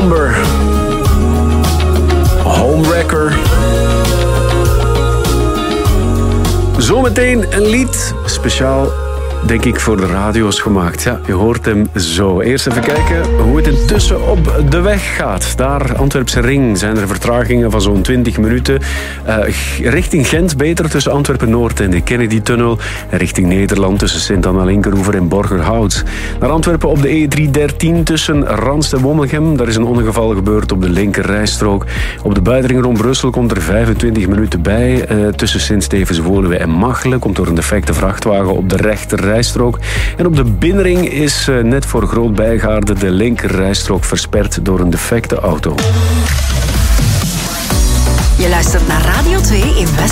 Number. Homewrecker. Zometeen een lied, speciaal denk ik voor de radio's gemaakt. Ja, je hoort hem zo. Eerst even kijken hoe het intussen op de weg gaat. Daar, Antwerpse Ring, zijn er vertragingen van zo'n 20 minuten. Richting Gent beter tussen Antwerpen-Noord en de Kennedy-tunnel. En richting Nederland tussen Sint-Anna-Linkeroever en Borgerhout. Naar Antwerpen op de E313 tussen Ranst en Wommelgem. Daar is een ongeval gebeurd op de linkerrijstrook. Op de buitenring rond Brussel komt er 25 minuten bij. Tussen Sint-Stevens-Woluwe en Machelen komt door een defecte vrachtwagen op de rechterrijstrook. En op de binnenring is net voor Groot Bijgaarde de linkerrijstrook versperd door een defecte auto. Je luistert naar Radio 2 in West.